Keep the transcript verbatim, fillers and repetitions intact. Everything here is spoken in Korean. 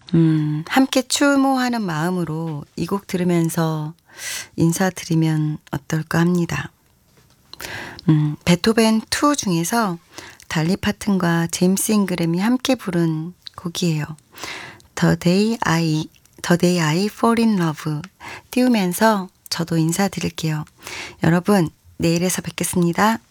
음, 함께 추모하는 마음으로 이 곡 들으면서 인사드리면 어떨까 합니다. 음, 베토벤 투 중에서 달리 파튼과 제임스 잉그램이 함께 부른 곡이에요. The Day I, The Day I Fall in Love 띄우면서 저도 인사드릴게요. 여러분, 내일에서 뵙겠습니다.